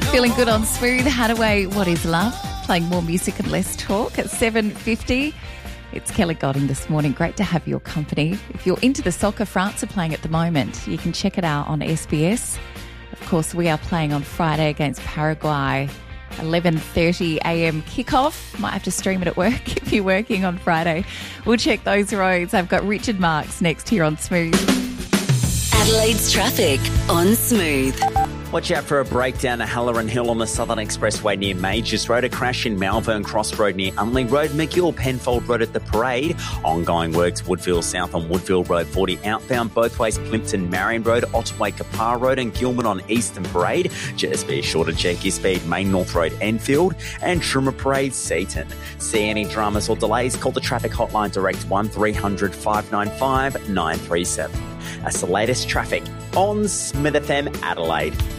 Feeling good on Smooth. Hadaway, What is Love? Playing more music and less talk at 7:50. It's Kelly Godding this morning. Great to have your company. If you're into the soccer, France are playing at the moment. You can check it out on SBS. Of course, we are playing on Friday against Paraguay. 11:30 a.m. kickoff. Might have to stream it at work if you're working on Friday. We'll check those roads. I've got Richard Marks next here on Smooth. Adelaide's traffic on Smooth. Watch out for a breakdown at Halloran Hill on the Southern Expressway near Majors Road, a crash in Malvern Cross Road near Unley Road, McGill Penfold Road at the Parade, ongoing works Woodville South on Woodville Road 40 outbound, both ways Plimpton Marion Road, Otway Kapar Road and Gilman on Eastern Parade, just be sure to check your speed, Main North Road Enfield and Trimmer Parade Seaton. See any dramas or delays, call the traffic hotline direct 1300 595 937. That's the latest traffic on Smith FM Adelaide.